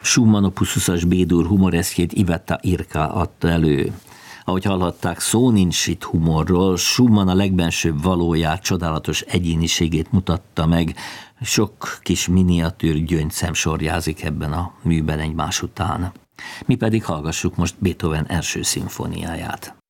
Schumann Opus 20-as B-dur humoreszkjét Iveta Irka adta elő. Ahogy hallhatták, szó nincs itt humorról, Schumann a legbensőbb valóját, csodálatos egyéniségét mutatta meg. Sok kis miniatűr gyöngyszem sorjázik ebben a műben egymás után. Mi pedig hallgassuk most Beethoven első szimfóniáját.